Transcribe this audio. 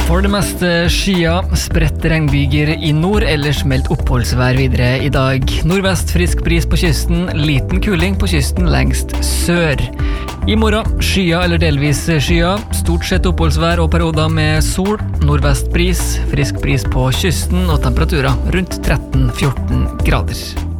For det meste skya, spredt regnbyger i nord, ellers meldt oppholdsvær videre i dag. Nordvest frisk bris på kysten, liten kuling på kysten lengst sør. I morgen skya eller delvis skya, stort sett oppholdsvær og perioder med sol, nordvest bris, frisk bris på kysten og temperaturer rundt 13-14 grader.